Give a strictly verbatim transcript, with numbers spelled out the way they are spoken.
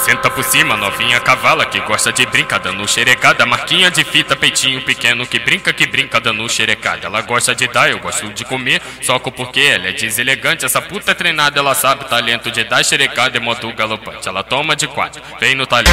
Senta por cima, novinha cavala que gosta de brincar dando xerecada. Marquinha de fita, peitinho pequeno que brinca, que brinca dando xerecada. Ela gosta de dar, eu gosto de comer, soco porque ela é deselegante. Essa puta é treinada, ela sabe o talento de dar xerecada, é moto galopante. Ela toma de quatro, vem no talento.